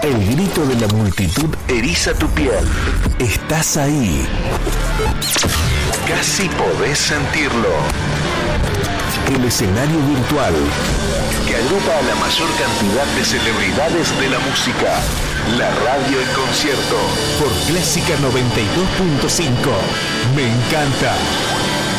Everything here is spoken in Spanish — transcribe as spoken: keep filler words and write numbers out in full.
El grito de la multitud eriza tu piel. Estás ahí. Casi podés sentirlo. El escenario virtual que agrupa a la mayor cantidad de celebridades de la música. La radio en concierto. Por Clásica noventa y dos punto cinco. Me encanta.